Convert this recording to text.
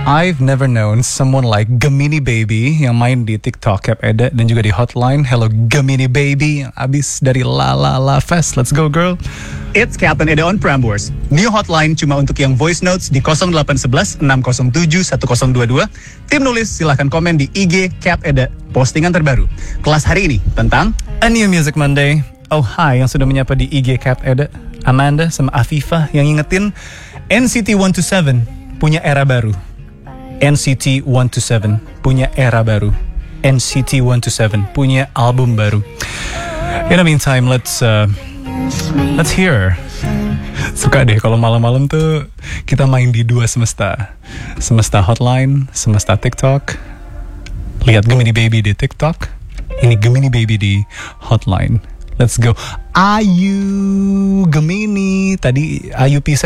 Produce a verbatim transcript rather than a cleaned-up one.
I've never known someone like Gemini Baby yang main di TikTok Cap Eda dan juga di Hotline. Hello Gemini Baby yang abis dari La La La Fest. Let's go girl. It's Captain Eda on Prambors. New hotline cuma untuk yang voice notes di nol delapan satu satu enam nol tujuh satu nol dua dua. Tim nulis silahkan komen di I G Cap Eda. Postingan terbaru kelas hari ini tentang A New Music Monday. Oh hi yang sudah menyapa di I G Cap Eda. Amanda sama Afifah yang ngingetin N C T seratus dua puluh tujuh punya era baru. N C T seratus dua puluh tujuh punya era baru. N C T seratus dua puluh tujuh punya album baru. In the meantime, let's uh, let's hear. Suka deh kalau malam-malam tuh kita main di dua semesta. Semesta Hotline, semesta TikTok. Lihat Gemini Baby di TikTok. Ini Gemini Baby di Hotline. Let's go. Ayu Gemini. Tadi Ayu pisah